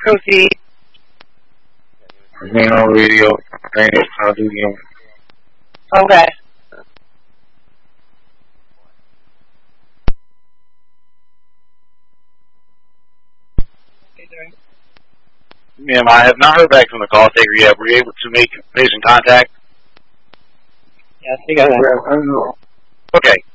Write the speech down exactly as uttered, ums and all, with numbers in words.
Proceed. Nano radio. I'll do the Okay. Ma'am, I have not heard back from the call taker yet. Were you able to make patient contact? Yes, you got it. Okay.